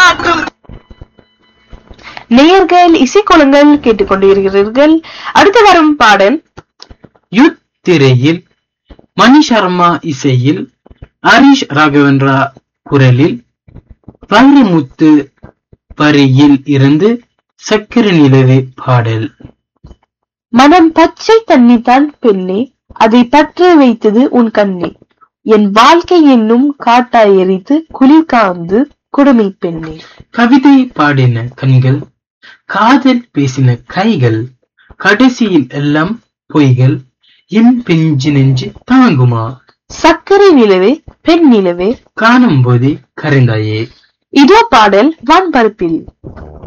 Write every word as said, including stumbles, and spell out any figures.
காட்டும். நேயர்கள் இசைக்கோலங்கள் கேட்டுக்கொண்டிருக்கிறீர்கள். அடுத்து வரும் பாடல் யுத் திரையில் மணி சர்மா இசையில் ஹரிஷ் ராகவேந்திரா குரலில் வைரமுத்து வரியில் இருந்து சக்கர நிலவே பாடல். மனம் பச்சை தண்ணி தான் பெண்ணே, அதை பற்ற வைத்தது உன் கண்ணே, என் வாழ்க்கை என்னும் காட்டாய் எரித்து குளிர் காந்து குடுமி பெண்ணே. கவிதை பாடின கண்கள், காதல் பேசின கைகள், கடைசியில் எல்லாம் பொய்கள், என் பெஞ்சு நெஞ்சு தாங்குமா? சக்கரை நிலவே பெண் நிலவே காணும் போதே கரைந்தாயே. இதோ பாடல் வான்பரப்பில்.